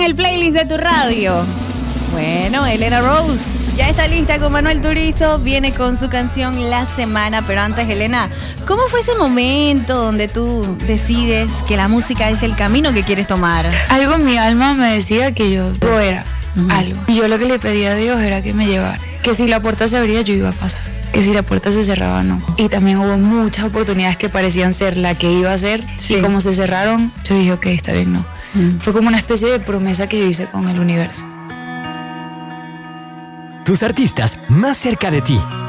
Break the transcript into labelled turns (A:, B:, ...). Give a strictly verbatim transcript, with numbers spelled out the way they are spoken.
A: el playlist de tu radio. Bueno, Elena Rose ya está lista con Manuel Turizo, viene con su canción La Semana, pero antes, Elena, ¿cómo fue ese momento donde tú decides que la música es el camino que quieres tomar?
B: Algo en mi alma me decía que yo, yo era uh-huh. algo, y yo lo que le pedía a Dios era que me llevara, que si la puerta se abría yo iba a pasar, que si la puerta se cerraba no. Y también hubo muchas oportunidades que parecían ser la que iba a ser, sí. Y como se cerraron, yo dije, ok, está bien, no. Uh-huh. Fue como una especie de promesa que yo hice con el universo.
C: Tus artistas más cerca de ti.